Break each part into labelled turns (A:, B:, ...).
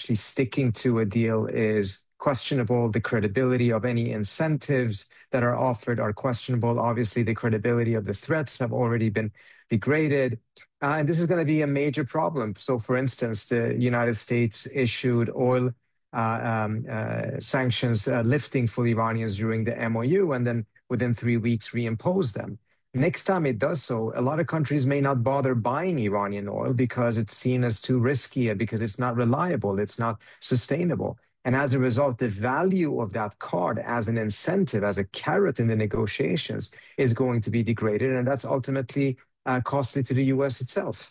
A: actually sticking to a deal is questionable. The credibility of any incentives that are offered are questionable. Obviously, the credibility of the threats have already been degraded. And this is going to be a major problem. So, for instance, the United States issued oil sanctions lifting for the Iranians during the MOU, and then within 3 weeks reimposed them. Next time it does so, a lot of countries may not bother buying Iranian oil because it's seen as too risky and because it's not reliable, it's not sustainable. And as a result, the value of that card as an incentive, as a carrot in the negotiations, is going to be degraded. And that's ultimately costly to the US itself.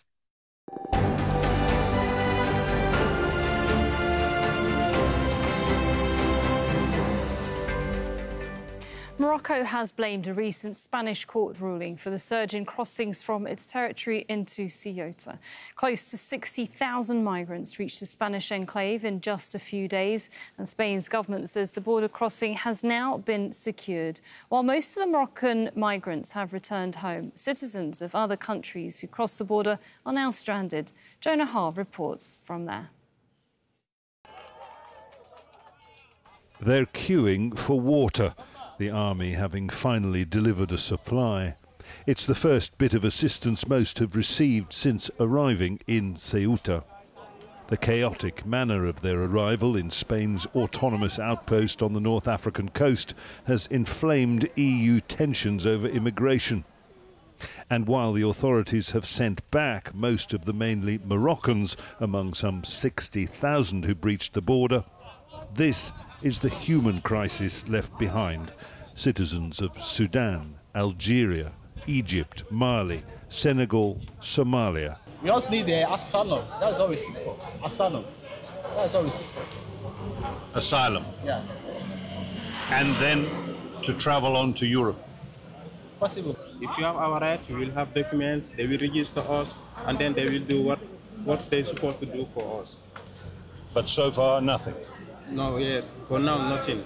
B: Morocco has blamed a recent Spanish court ruling for the surge in crossings from its territory into Ceuta. Close to 60,000 migrants reached the Spanish enclave in just a few days, and Spain's government says the border crossing has now been secured. While most of the Moroccan migrants have returned home, citizens of other countries who cross the border are now stranded. Jonah Hall reports from there.
C: They're queuing for water, the army having finally delivered a supply. It's the first bit of assistance most have received since arriving in Ceuta. The chaotic manner of their arrival in Spain's autonomous outpost on the North African coast has inflamed EU tensions over immigration. And while the authorities have sent back most of the mainly Moroccans, among some 60,000 who breached the border, this is the human crisis left behind. Citizens of Sudan, Algeria, Egypt, Mali, Senegal, Somalia.
D: We just need the asylum. That's always simple. Asylum. That's always simple.
E: Asylum?
D: Yeah.
E: And then to travel on to Europe?
D: Possible.
F: If you have our rights, we will have documents, they will register us, and then they will do what they're supposed to do for us.
E: But so far, nothing?
F: No, yes. For now, nothing.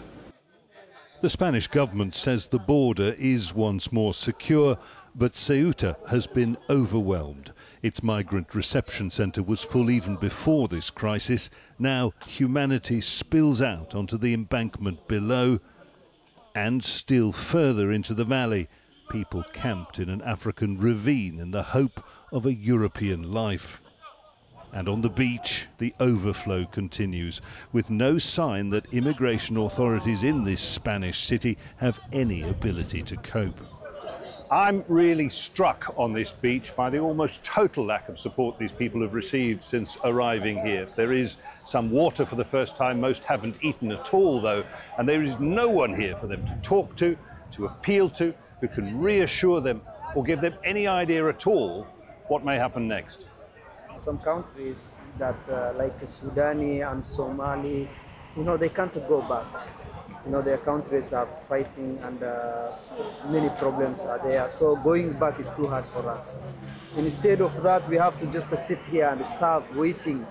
C: The Spanish government says the border is once more secure, but Ceuta has been overwhelmed. Its migrant reception centre was full even before this crisis. Now humanity spills out onto the embankment below and still further into the valley. People camped in an African ravine in the hope of a European life. And on the beach, the overflow continues, with no sign that immigration authorities in this Spanish city have any ability to cope.
E: I'm really struck on this beach by the almost total lack of support these people have received since arriving here. There is some water for the first time. Most haven't eaten at all, though, and there is no one here for them to talk to appeal to, who can reassure them or give them any idea at all what may happen next.
G: Some countries that like Sudani and Somali, they can't go back. Their countries are fighting and many problems are there. So going back is too hard for us. Instead of that, we have to just sit here and starve, waiting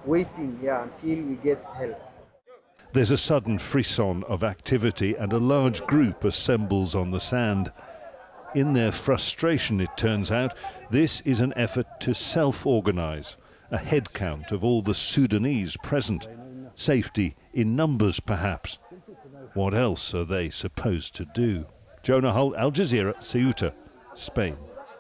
G: until we get help.
C: There's a sudden frisson of activity and a large group assembles on the sand. In their frustration, it turns out, this is an effort to self-organise, a head count of all the Sudanese present. Safety in numbers, perhaps. What else are they supposed to do? Jonah Hull, Al Jazeera, Ceuta, Spain.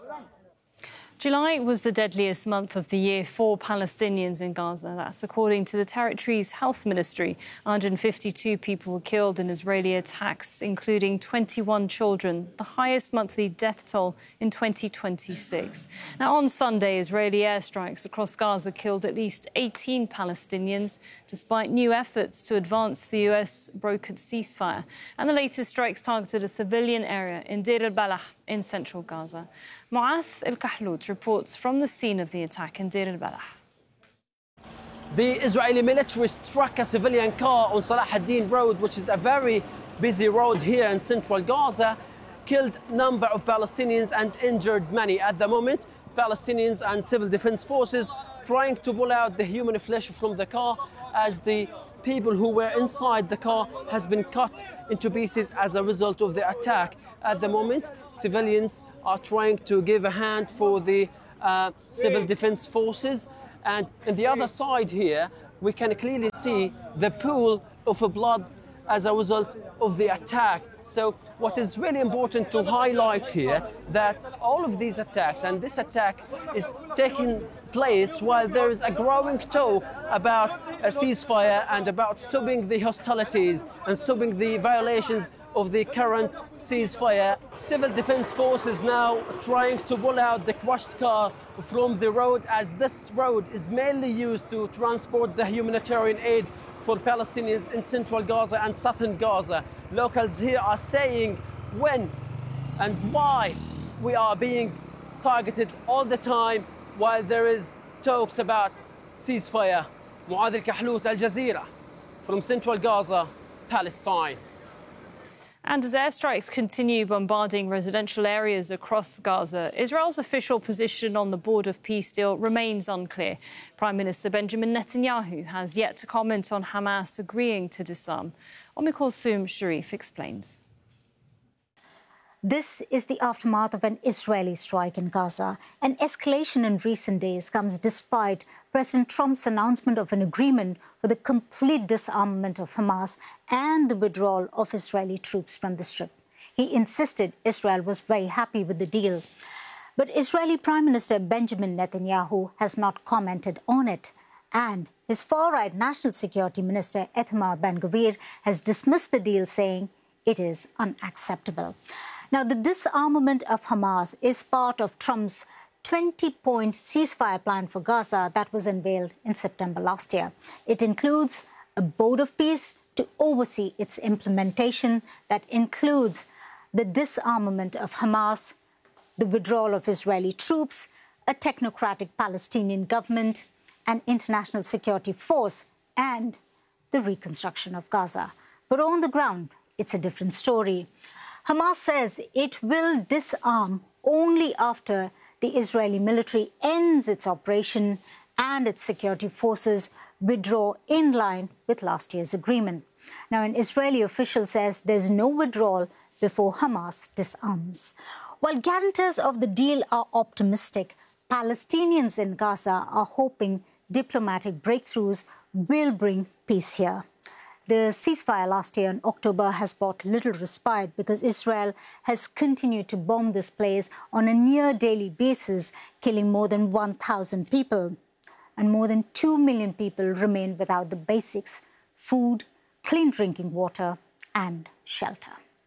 B: July was the deadliest month of the year for Palestinians in Gaza. That's according to the territory's health ministry. 152 people were killed in Israeli attacks, including 21 children, the highest monthly death toll in 2026. Now, on Sunday, Israeli airstrikes across Gaza killed at least 18 Palestinians, despite new efforts to advance the US brokered ceasefire. And the latest strikes targeted a civilian area in Deir al-Balah in central Gaza. Mu'ath El-Kahlout reports from the scene of the attack in Deir al-Balah.
H: The Israeli military struck a civilian car on Salah ad-Din Road, which is a very busy road here in central Gaza, killed a number of Palestinians and injured many. At the moment, Palestinians and civil defense forces trying to pull out the human flesh from the car, as the people who were inside the car has been cut into pieces as a result of the attack. At the moment, civilians are trying to give a hand for the civil defense forces. And on the other side here, we can clearly see the pool of blood as a result of the attack. So what is really important to highlight here, that all of these attacks, and this attack is taking place while there is a growing talk about a ceasefire and about stopping the hostilities and stopping the violations of the current ceasefire. Civil defense forces now trying to pull out the crushed car from the road, as this road is mainly used to transport the humanitarian aid for Palestinians in central Gaza and southern Gaza. Locals here are saying when and why we are being targeted all the time while there is talks about ceasefire. Muad Al-Kahlout, Al Jazeera, from central Gaza, Palestine.
B: And as airstrikes continue bombarding residential areas across Gaza, Israel's official position on the board of peace deal remains unclear. Prime Minister Benjamin Netanyahu has yet to comment on Hamas agreeing to disarm. Kulthum Sharif explains.
I: This is the aftermath of an Israeli strike in Gaza. An escalation in recent days comes despite President Trump's announcement of an agreement for the complete disarmament of Hamas and the withdrawal of Israeli troops from the Strip. He insisted Israel was very happy with the deal. But Israeli Prime Minister Benjamin Netanyahu has not commented on it. And his far-right National Security Minister Itamar Ben-Gvir has dismissed the deal, saying it is unacceptable. Now, the disarmament of Hamas is part of Trump's 20-point ceasefire plan for Gaza that was unveiled in September last year. It includes a board of peace to oversee its implementation that includes the disarmament of Hamas, the withdrawal of Israeli troops, a technocratic Palestinian government, an international security force, and the reconstruction of Gaza. But on the ground, it's a different story. Hamas says it will disarm only after the Israeli military ends its operation and its security forces withdraw in line with last year's agreement. Now, an Israeli official says there's no withdrawal before Hamas disarms. While guarantors of the deal are optimistic, Palestinians in Gaza are hoping diplomatic breakthroughs will bring peace here. The ceasefire last year in October has brought little respite because Israel has continued to bomb this place on a near daily basis, killing more than 1,000 people. And more than 2 million people remain without the basics: food, clean drinking water, and shelter.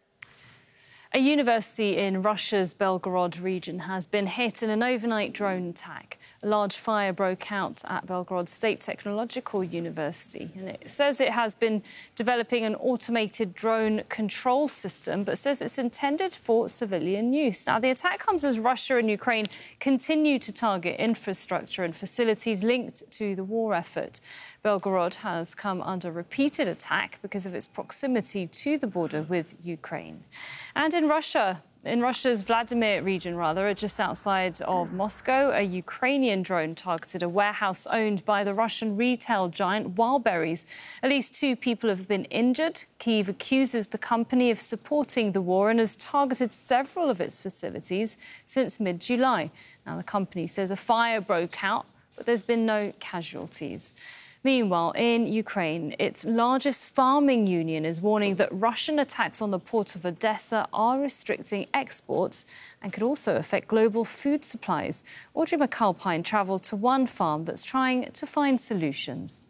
B: A university in Russia's Belgorod region has been hit in an overnight drone attack. A large fire broke out at Belgorod State Technological University, and it says it has been developing an automated drone control system, but says it's intended for civilian use. Now, the attack comes as Russia and Ukraine continue to target infrastructure and facilities linked to the war effort. Belgorod has come under repeated attack because of its proximity to the border with Ukraine. And in Russia's Vladimir region, just outside of Moscow, a Ukrainian drone targeted a warehouse owned by the Russian retail giant Wildberries. At least 2 people have been injured. Kyiv accuses the company of supporting the war and has targeted several of its facilities since mid-July. Now, the company says a fire broke out, but there's been no casualties. Meanwhile, in Ukraine, its largest farming union is warning that Russian attacks on the port of Odessa are restricting exports and could also affect global food supplies. Audrey McAlpine travelled to one farm that's trying to find solutions.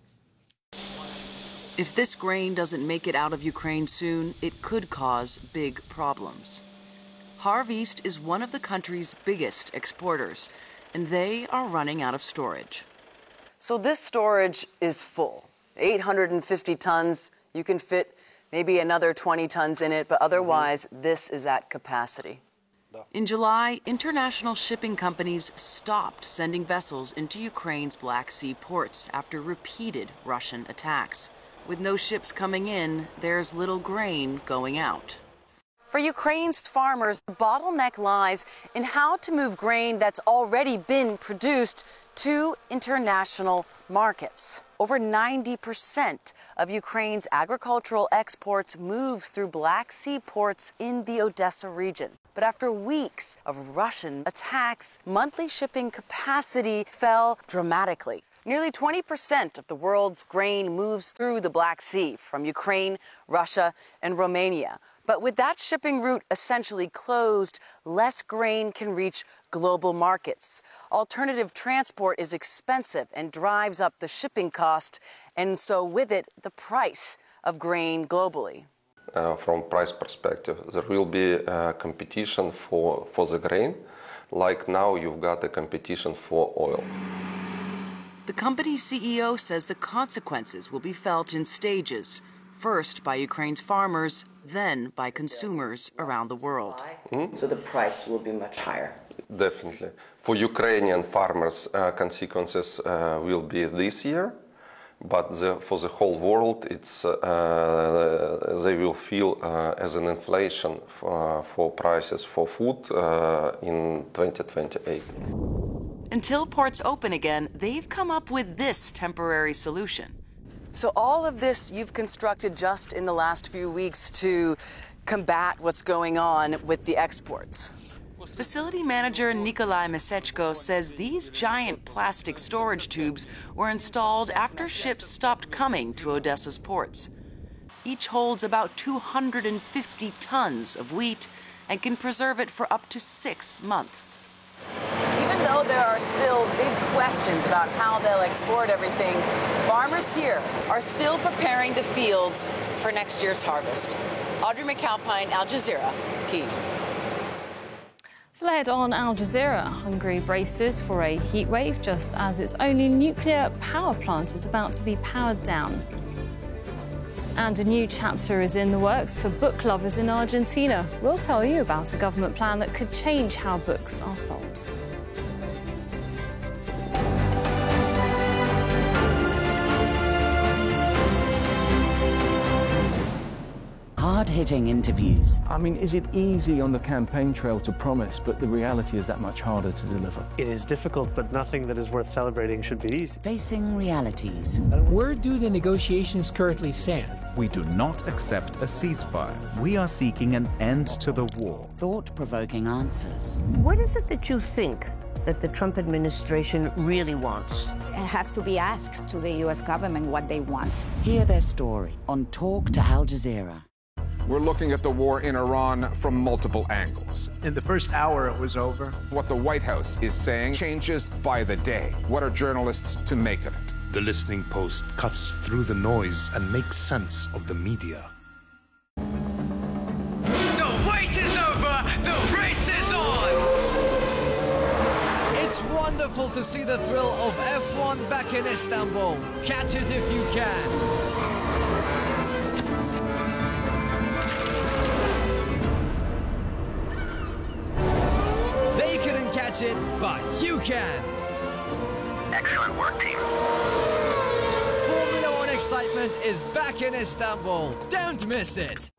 J: If this grain doesn't make it out of Ukraine soon, it could cause big problems. Harv East is one of the country's biggest exporters, and they are running out of storage. So this storage is full, 850 tons. You can fit maybe another 20 tons in it, but otherwise this is at capacity. In July, international shipping companies stopped sending vessels into Ukraine's Black Sea ports after repeated Russian attacks. With no ships coming in, there's little grain going out. For Ukraine's farmers, the bottleneck lies in how to move grain that's already been produced to international markets. Over 90% of Ukraine's agricultural exports moves through Black Sea ports in the Odessa region. But after weeks of Russian attacks, monthly shipping capacity fell dramatically. Nearly 20% of the world's grain moves through the Black Sea from Ukraine, Russia, and Romania. But with that shipping route essentially closed, less grain can reach global markets. Alternative transport is expensive and drives up the shipping cost, and so with it, the price of grain globally.
K: From price perspective, there will be competition for the grain, like now you've got a competition for oil.
J: The company's CEO says the consequences will be felt in stages, first by Ukraine's farmers, then by consumers around the world.
L: So the price will be much higher.
K: Definitely. For Ukrainian farmers, consequences will be this year, but for the whole world, they will feel as an inflation for prices for food in 2028.
J: Until ports open again, they've come up with this temporary solution. So all of this you've constructed just in the last few weeks to combat what's going on with the exports. Facility manager Nikolai Mesechko says these giant plastic storage tubes were installed after ships stopped coming to Odessa's ports. Each holds about 250 tons of wheat and can preserve it for up to 6 months. Even though there are still big questions about how they'll export everything, farmers here are still preparing the fields for next year's harvest. Audrey McAlpine, Al Jazeera, Kyiv.
B: Still ahead on Al Jazeera, Hungary braces for a heat wave just as its only nuclear power plant is about to be powered down. And a new chapter is in the works for book lovers in Argentina. We'll tell you about a government plan that could change how books are sold.
M: Hard-hitting interviews.
N: I mean, is it easy on the campaign trail to promise, but the reality is that much harder to deliver?
O: It is difficult, but nothing that is worth celebrating should be easy.
M: Facing realities.
P: Where do the negotiations currently stand?
Q: We do not accept a ceasefire. We are seeking an end to the war.
M: Thought-provoking answers.
R: What is it that you think that the Trump administration really wants?
S: It has to be asked to the U.S. government what they want.
M: Hear their story on Talk to Al Jazeera.
T: We're looking at the war in Iran from multiple angles.
U: In the first hour, it was over.
T: What the White House is saying changes by the day. What are journalists to make of it?
V: The Listening Post cuts through the noise and makes sense of the media.
W: The wait is over! The race is on!
X: It's wonderful to see the thrill of F1 back in Istanbul. Catch it if you can. Catch it, but you can.
W: Excellent work, team.
X: Formula One excitement is back in Istanbul. Don't miss it.